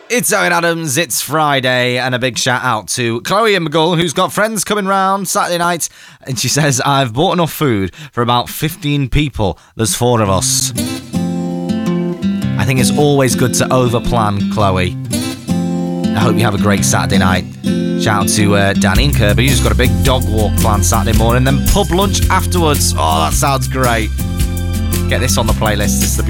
It's Owen Adams, it's Friday, and a big shout out to Chloe in McGull, who's got friends coming round Saturday night, and she says, I've bought enough food for about 15 people. There's 4 of us. I think it's always good to over-plan, Chloe. I hope you have a great Saturday night. Shout out to Danny in Kirby, who's got a big dog walk planned Saturday morning, then pub lunch afterwards. Oh, that sounds great. Get this on the playlist. It's the